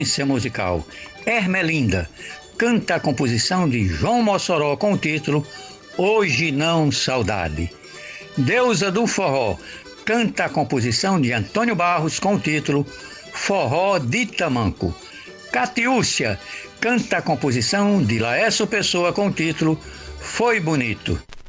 musical. Ermelinda canta a composição de João Mossoró com o título Hoje Não Saudade. Deusa do Forró canta a composição de Antônio Barros com o título Forró de Tamanco. Catiúcia canta a composição de Laércio Pessoa com o título Foi Bonito.